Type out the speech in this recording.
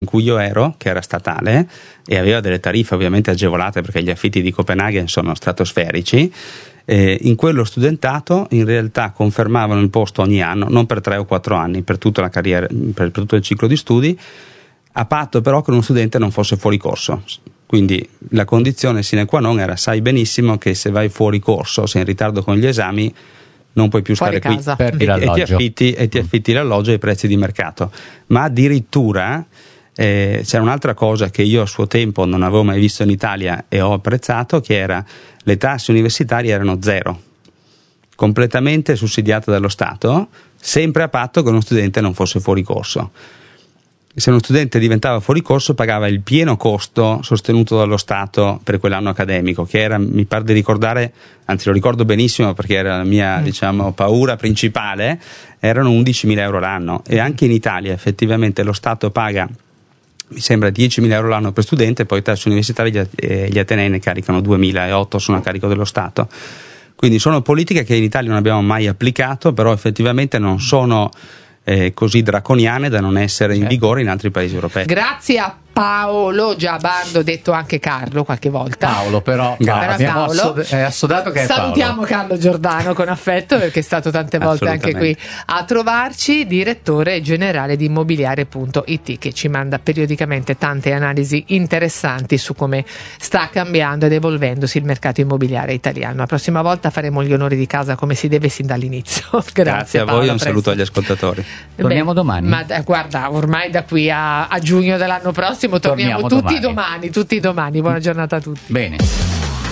cui io ero, che era statale e aveva delle tariffe ovviamente agevolate perché gli affitti di Copenaghen sono stratosferici, in quello studentato in realtà confermavano il posto ogni anno, non per 3 o 4 anni, per tutta la carriera, per tutto il ciclo di studi, a patto però che uno studente non fosse fuori corso. Quindi la condizione sine qua non era: sai benissimo che se vai fuori corso, sei in ritardo con gli esami, non puoi più fuori stare casa. qui e ti affitti l'alloggio ai prezzi di mercato. Ma addirittura c'era un'altra cosa che io a suo tempo non avevo mai visto in Italia e ho apprezzato, che era: le tasse universitarie erano zero, completamente sussidiate dallo Stato, sempre a patto che uno studente non fosse fuori corso. Se uno studente diventava fuori corso pagava il pieno costo sostenuto dallo Stato per quell'anno accademico, che era, mi pare di ricordare, anzi lo ricordo benissimo perché era la mia paura principale, erano 11.000 euro l'anno. E anche in Italia effettivamente lo Stato paga, mi sembra, 10.000 euro l'anno per studente, poi tasse universitarie gli atenei ne caricano 2.008, sono a carico dello Stato. Quindi sono politiche che in Italia non abbiamo mai applicato, però effettivamente non sono così draconiane da non essere in vigore in altri paesi europei. Grazie a Paolo Giabardo, detto anche Carlo qualche volta. Paolo però abbiamo assodato che è salutiamo Carlo Giordano con affetto, perché è stato tante volte anche qui a trovarci, direttore generale di Immobiliare.it, che ci manda periodicamente tante analisi interessanti su come sta cambiando ed evolvendosi il mercato immobiliare italiano. La prossima volta faremo gli onori di casa come si deve sin dall'inizio. Grazie a Paolo, voi e un saluto agli ascoltatori. Torniamo domani. Ma guarda, ormai da qui a giugno dell'anno prossimo torniamo tutti domani. Buona giornata a tutti. Bene.